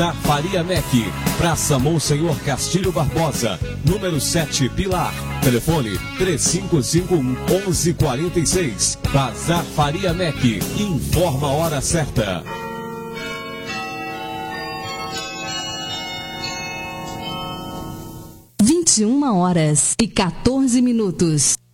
Faria Mec, Praça Monsenhor Castilho Barbosa, número 7, Pilar. Telefone 3551-1146. Bazar Faria Mec, informa a hora certa. 21h14.